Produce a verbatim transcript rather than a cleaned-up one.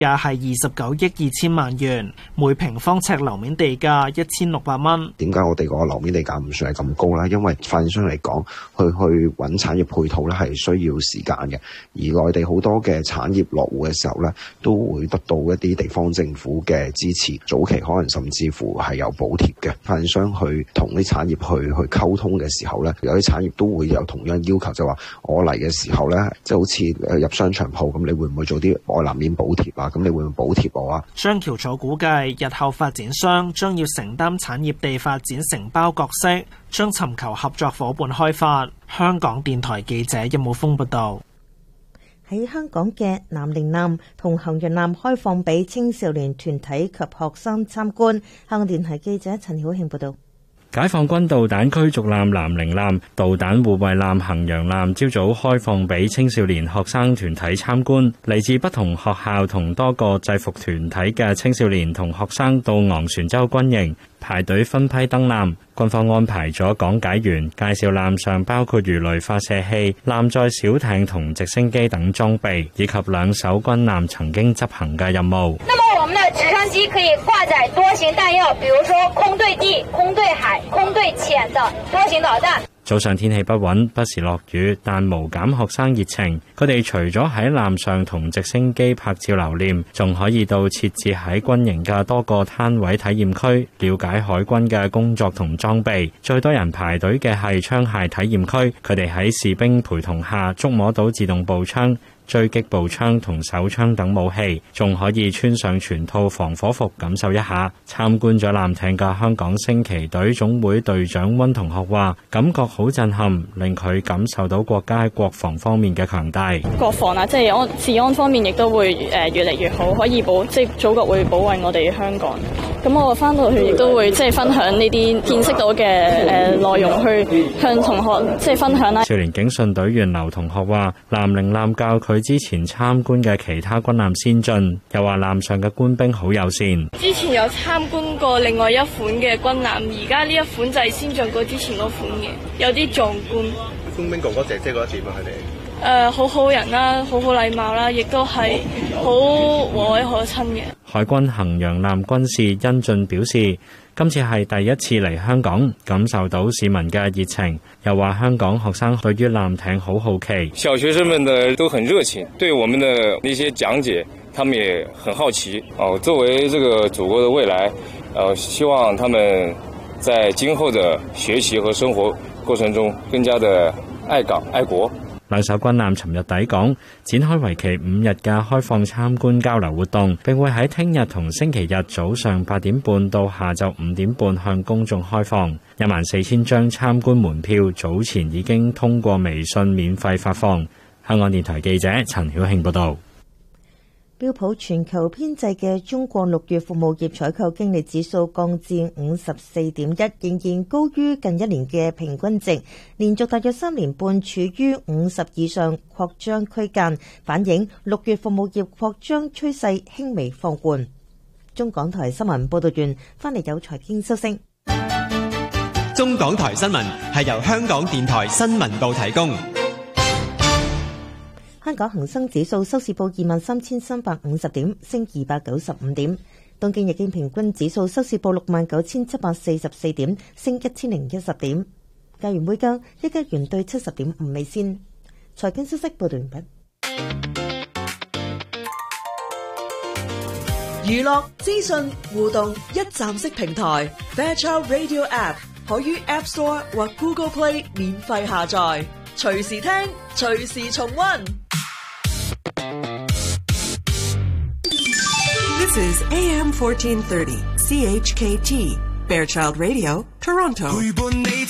價係二十九億二千萬元，每平方尺樓面地價一千六百蚊。 點解我哋個樓面地價唔算係咁高咧？因為發展商嚟講，去去揾產業配套咧係需要時間嘅，而內地好多嘅產業落戶嘅時候咧，都會得到一啲地方政府嘅支持，早期可能甚至乎係有補貼嘅。發展商去同啲產業去去溝通嘅時候咧，有啲產業都會有同樣要求，就話我嚟嘅時候咧，即係好似入商場鋪咁，你會唔會做啲外立面補貼啊？咁你會唔會補貼我啊？ 張橋楚估計，日後發展商將要承擔產業地發展承包角色，將尋求合作夥伴開發。香港電台記者任武峰報道。 喺香港嘅南寧艦同衡陽艦開放俾青少年團體及學生參觀。香港電台記者陳曉慶報道。 解放軍導彈驅逐艦南寧艦、導彈護衛艦衡陽艦朝早開放俾青少年學生團體參觀，嚟自不同學校同多個制服團體嘅青少年同學生到昂船洲軍營排隊分批登艦。軍方安排咗講解員介紹艦上包括魚雷發射器、艦載小艇同直升機等裝備，以及兩艘軍艦曾經執行嘅任務。 那麼我們的直升機可以掛載多型彈藥，比如說空對地、空對海、空對潛的多型導彈。 早上天氣不穩，不時落雨，但無減學生熱情。佢哋除咗喺艦上同直升機拍照留念，仲可以到設置喺軍營嘅多個攤位體驗區，了解海軍嘅工作同裝備。最多人排隊嘅係槍械體驗區，佢哋喺士兵陪同下觸摸到自動步槍、狙擊步槍同手槍等武器，仲可以穿上全套防火服感受一下。參觀咗艦艇嘅香港升旗隊總會隊長溫同學話，感覺好震撼，令佢感受到國家喺國防方面嘅強大。 國防啊，即係安治安方面亦都會誒越嚟越好，可以保即係祖國會保衛我哋香港。咁我翻到去亦都會即係分享呢啲見識到嘅誒內容，去向同學即係分享啦。少年警訊隊員劉同學話，南寧艦教佢之前參觀嘅其他軍艦先進，又話艦上嘅官兵好友善。 之前有參觀過另外一款嘅軍艦，而家呢一款就係先進過之前嗰款嘅，有啲壯觀。 官兵哥哥姐姐覺得點啊？佢哋誒好好人啦，好好禮貌啦，亦都係好和藹可親嘅。 海軍衡陽艦軍士恩俊表示，今次係第一次嚟香港，感受到市民嘅熱情，又話香港學生對於艦艇好好奇。 小學生們的都很熱情，對我們的那些講解，他們也很好奇。哦，作為這個祖國的未來，呃，希望他們在今後的學習和生活過程中更加的愛港愛國。 兩艘軍艦尋日抵港，展開為期五日嘅開放參觀交流活動，並會喺聽日同星期日早上八點半到下晝五點半向公眾開放。一萬四千張參觀門票早前已經通過微信免費發放。香港電台記者陳曉慶報導。 標普全球編製嘅中國六月服務業採購經理指數降至五十四點一，仍然高於近一年嘅平均值，連續大約三年半處於五十以上擴張區間，反映六月服務業擴張趨勢輕微放緩。中港台新聞報道完，翻嚟有財經收聲。 中港台新聞係由香港電台新聞部提供。 香港恒生指數收市報二萬三千三百五十點，升二百九十五點。東京日經平均指數收市報六萬九千七百四十四點，升一千零一十點。加元匯價一加元兌七十點五美仙。財經消息報道完畢。 娛樂資訊互動一站式平台 Fairchild Radio App 可於 App Store 或 Google Play 免費下載，隨時聽，隨時重溫。 This is A M fourteen thirty C H K T Fairchild Radio, Toronto.